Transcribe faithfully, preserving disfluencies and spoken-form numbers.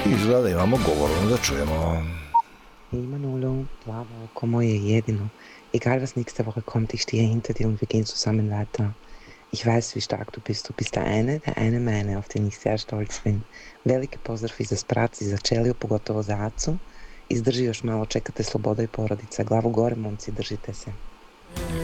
I izgleda da imamo govorno da čujemo. Hey Manolo, bravo, komm moje jedino. Egal was nächste Woche kommt, ich stehe hinter dir und wir gehen zusammen weiter. Ich weiß, wie stark du bist. Du bist der eine, der eine mene, auf den ich sehr stolz bin. Veliki pozdrav i za sprac i za Čeliju, pogotovo za Acu. Izdrži još malo, čekate sloboda i porodica. Glavu gore, momci, držite se.